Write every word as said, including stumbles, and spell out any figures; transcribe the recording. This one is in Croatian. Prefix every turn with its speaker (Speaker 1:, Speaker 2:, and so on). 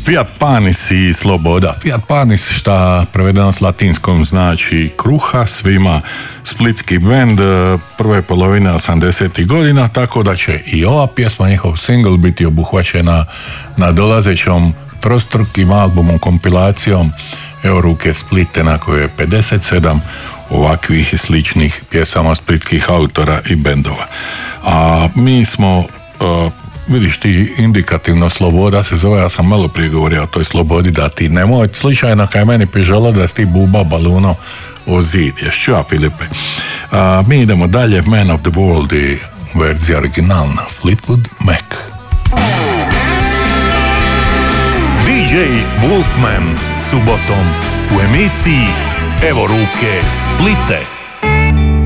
Speaker 1: Fiat Panis i Sloboda. Fiat Panis, šta prevedeno s latinskom znači kruha, svima splitski bend prve polovine osamdesetih godina, tako da će i ova pjesma, njihov single, biti obuhvaćena na dolazećom trostrukim albumom, kompilacijom Evo ruke Splite, na kojoj je pedeset sedam ovakvih i sličnih pjesama splitskih autora i bendova. A mi smo... Uh, vidiš ti, indikativno Sloboda se zove, ja sam malo prije govorio o toj slobodi, da ti nemoj sličajno kaj meni piželo da si ti buba baluno o zid. Ješ čuva, Filipe? A, mi idemo dalje, Man of the World i verzija originalna, Fleetwood Mac.
Speaker 2: D J Wolfman subotom u emisiji Evo ruke Splite.